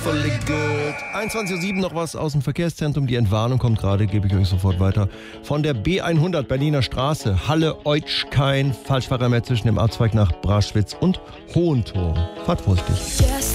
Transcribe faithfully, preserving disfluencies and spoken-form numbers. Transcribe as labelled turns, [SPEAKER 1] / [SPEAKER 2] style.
[SPEAKER 1] awfully good. einundzwanzig Uhr sieben noch was aus dem Verkehrszentrum. Die Entwarnung kommt gerade, gebe ich euch sofort weiter. Von der B hundert Berliner Straße, Halle-Eutschkein. Falschfahrer mehr zwischen dem Abzweig nach Braschwitz und Hohenturm. Fahrt vorsichtig.